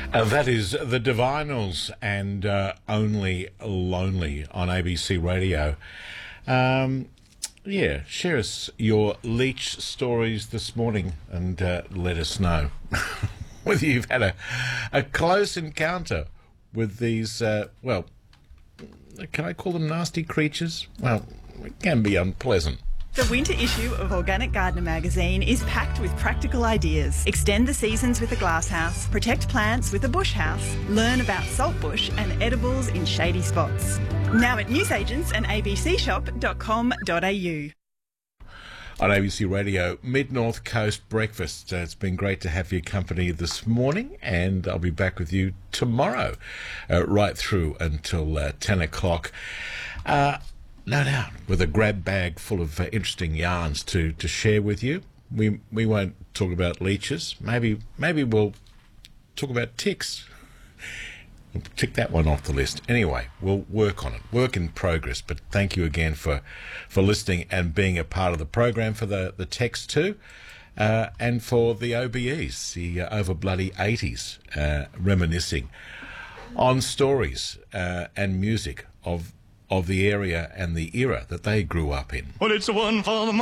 That is the Divinals and Only Lonely on ABC Radio. Share us your leech stories this morning and let us know whether you've had a close encounter with these, can I call them nasty creatures? Well, it can be unpleasant. The winter issue of Organic Gardener magazine is packed with practical ideas. Extend the seasons with a glasshouse, protect plants with a bush house, learn about saltbush and edibles in shady spots. Now at newsagents and abcshop.com.au. On ABC Radio, Mid-North Coast Breakfast. It's been great to have your company this morning, and I'll be back with you tomorrow, right through until 10 o'clock. No doubt, with a grab bag full of interesting yarns to share with you. We won't talk about leeches. Maybe we'll talk about ticks. We'll tick that one off the list. Anyway, we'll work on it. Work in progress. But thank you again for listening and being a part of the program, for the text too, and for the OBEs, the over bloody 80s, reminiscing on stories and music of the area and the era that they grew up in. Well, it's the one for the